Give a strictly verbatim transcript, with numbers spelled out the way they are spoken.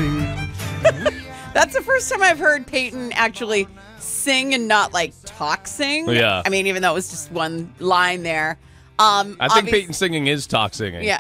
sing. That's the first time I've heard Peyton actually sing and not like talk sing. Yeah. I mean, even though it was just one line there. Um, I think obvious- Peyton singing is talk singing. Yeah,